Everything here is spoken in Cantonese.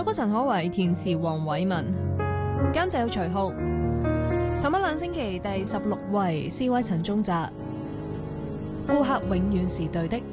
作曲陳可為，填詞黃偉文，監製有徐浩。上一兩星期第16位，C 位陳宗澤，顧客永遠是對的。